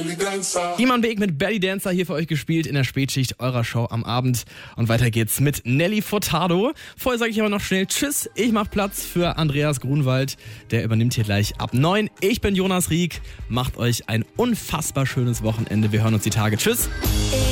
Iman Beek mit Belly Dancer hier für euch gespielt in der Spätschicht eurer Show am Abend. Und weiter geht's mit Nelly Furtado. Vorher sage ich aber noch schnell Tschüss. Ich mach Platz für Andreas Grunwald. Der übernimmt hier gleich ab 9. Ich bin Jonas Rieck. Macht euch ein unfassbar schönes Wochenende. Wir hören uns die Tage. Tschüss.